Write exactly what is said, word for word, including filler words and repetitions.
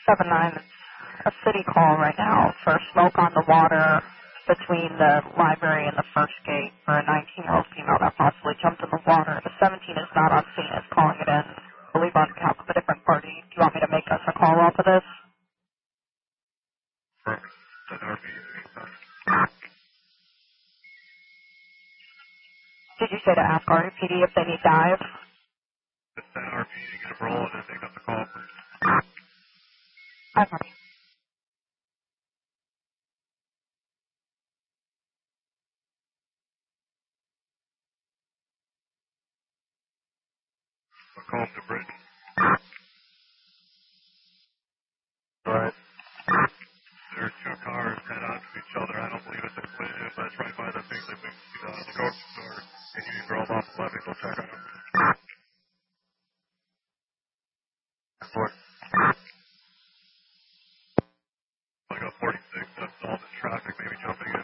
seven nine, it's a city call right now for smoke on the water between the library and the first gate for a nineteen-year-old female that possibly jumped in the water. The seventeen is not on scene, it's calling it in. I believe on behalf of a different party. Do you want me to make us a call off of this? Did you say to ask R P D if they need dive? Just send R P D to get a roll and then make up the call, please. I'm ready. We'll call to Britain. Alright. There are two cars head on to each other. I don't believe it's a collision, but it's right by the big the, uh, the grocery store. And you drove off the levee, we'll check on them. Four. I got forty-six, that's all the traffic, maybe jumping in.